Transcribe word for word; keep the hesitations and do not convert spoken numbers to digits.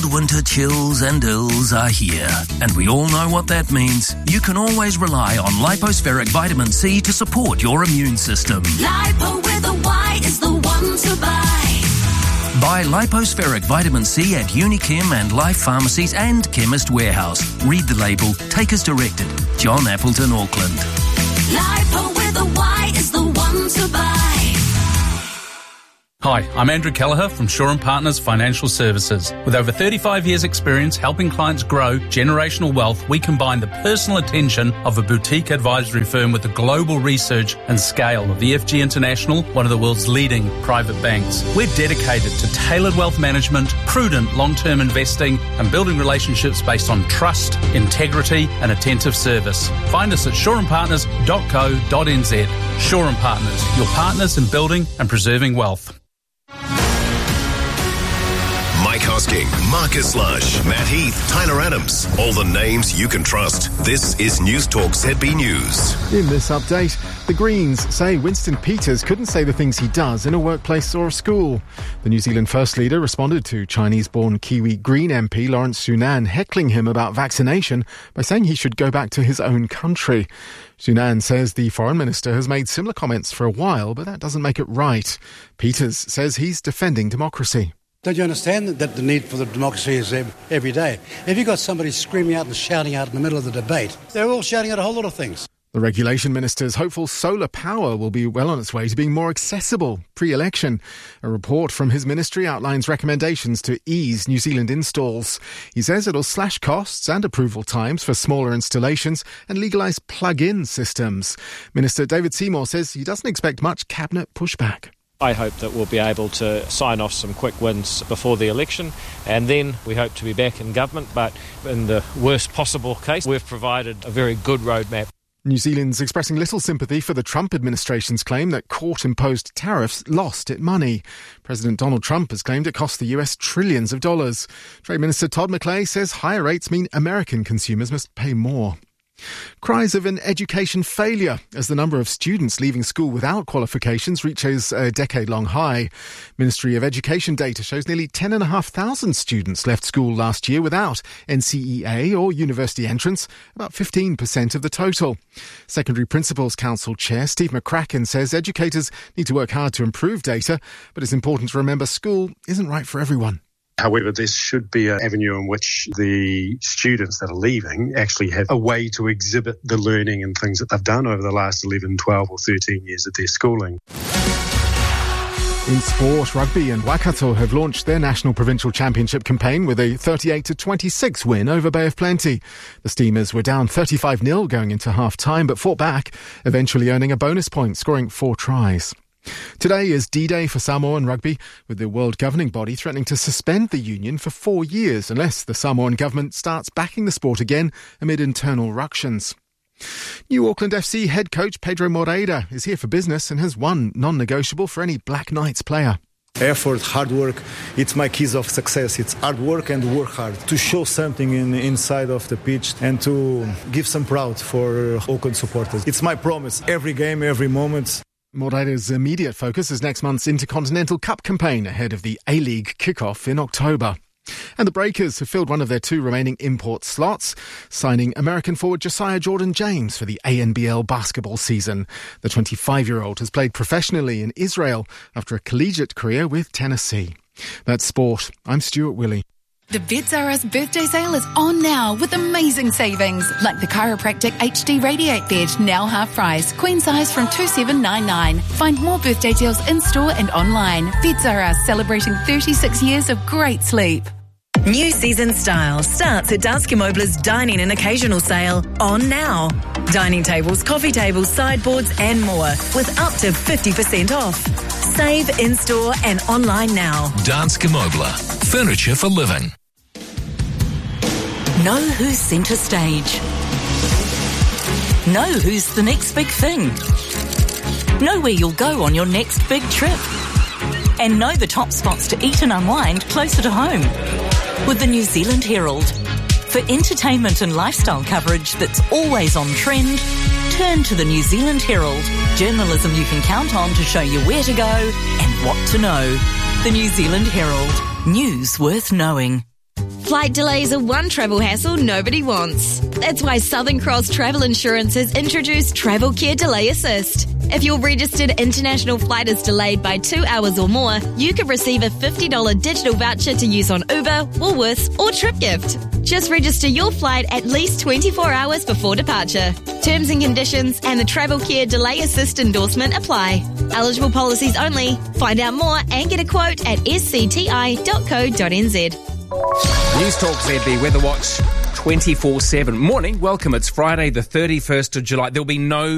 midwinter chills and ills are here, and we all know what that means. You can always rely on Lipospheric Vitamin C to support your immune system. Lipo with a Y is the one to buy. Buy Lipospheric Vitamin C at Unichem and Life Pharmacies and Chemist Warehouse. Read the label. Take as directed. John Appleton, Auckland. Lipo with a Y is the one to buy. Hi, I'm Andrew Kelleher from Shaw and Partners Financial Services. With over thirty-five years experience helping clients grow generational wealth, we combine the personal attention of a boutique advisory firm with the global research and scale of the F G International, one of the world's leading private banks. We're dedicated to tailored wealth management, prudent long-term investing, and building relationships based on trust, integrity, and attentive service. Find us at shaw and partners dot co dot n z. Shaw and Partners, your partners in building and preserving wealth. Mike Hosking, Marcus Lush, Matt Heath, Tyler Adams. All the names you can trust. This is News Talk Z B News. In this update, the Greens say Winston Peters couldn't say the things he does in a workplace or a school. The New Zealand First Leader responded to Chinese-born Kiwi Green M P Lawrence Sunan heckling him about vaccination by saying he should go back to his own country. Sunan says the Foreign Minister has made similar comments for a while, but that doesn't make it right. Peters says he's defending democracy. Don't you understand that the need for the democracy is every day? If you've got somebody screaming out and shouting out in the middle of the debate, they're all shouting out a whole lot of things. The regulation minister's hopeful solar power will be well on its way to being more accessible pre-election. A report from his ministry outlines recommendations to ease New Zealand installs. He says it'll slash costs and approval times for smaller installations and legalise plug-in systems. Minister David Seymour says he doesn't expect much cabinet pushback. I hope that we'll be able to sign off some quick wins before the election, and then we hope to be back in government. But in the worst possible case, we've provided a very good roadmap. New Zealand's expressing little sympathy for the Trump administration's claim that court-imposed tariffs lost it money. President Donald Trump has claimed it cost the U S trillions of dollars. Trade Minister Todd McClay says higher rates mean American consumers must pay more. Cries of an education failure as the number of students leaving school without qualifications reaches a decade-long high. Ministry of Education data shows nearly ten thousand five hundred students left school last year without N C E A or university entrance, about fifteen percent of the total. Secondary Principals Council Chair Steve McCracken says educators need to work hard to improve data, but it's important to remember school isn't right for everyone. However, this should be an avenue in which the students that are leaving actually have a way to exhibit the learning and things that they've done over the last eleven, twelve or thirteen years of their schooling. In sport, rugby and Waikato have launched their National Provincial Championship campaign with a thirty-eight to twenty-six win over Bay of Plenty. The Steamers were down thirty-five nil going into half-time but fought back, eventually earning a bonus point, scoring four tries. Today is D-Day for Samoan rugby, with the world governing body threatening to suspend the union for four years unless the Samoan government starts backing the sport again amid internal ructions. New Auckland F C head coach Pedro Moreira is here for business and has one non-negotiable for any Black Knights player. Effort, hard work, it's my keys of success. It's hard work and work hard to show something in inside of the pitch and to give some proud for Auckland supporters. It's my promise, every game, every moment. Moreira's immediate focus is next month's Intercontinental Cup campaign ahead of the A-League kick-off in October. And the Breakers have filled one of their two remaining import slots, signing American forward Josiah Jordan-James for the A N B L basketball season. The twenty-five-year-old has played professionally in Israel after a collegiate career with Tennessee. That's sport. I'm Stuart Willey. The Beds R Us birthday sale is on now with amazing savings, like the Chiropractic H D Radiate Bed, now half price, queen size from two thousand seven hundred ninety-nine. Find more birthday deals in-store and online. Beds R Us, celebrating thirty-six years of great sleep. New season style starts at Danske Møbler's Dining and Occasional Sale on now. Dining tables, coffee tables, sideboards and more with up to fifty percent off. Save in-store and online now. Danske Møbler, furniture for living. Know who's centre stage. Know who's the next big thing. Know where you'll go on your next big trip. And know the top spots to eat and unwind closer to home. With the New Zealand Herald. For entertainment and lifestyle coverage that's always on trend, turn to the New Zealand Herald. Journalism you can count on to show you where to go and what to know. The New Zealand Herald. News worth knowing. Flight delays are one travel hassle nobody wants. That's why Southern Cross Travel Insurance has introduced Travel Care Delay Assist. If your registered international flight is delayed by two hours or more, you could receive a fifty dollars digital voucher to use on Uber, Woolworths or TripGift. Just register your flight at least twenty-four hours before departure. Terms and conditions and the Travel Care Delay Assist endorsement apply. Eligible policies only. Find out more and get a quote at s c t i dot co dot n z. News Talk Z B Weather Watch twenty-four seven. Morning, welcome. It's Friday the thirty-first of July. There'll be no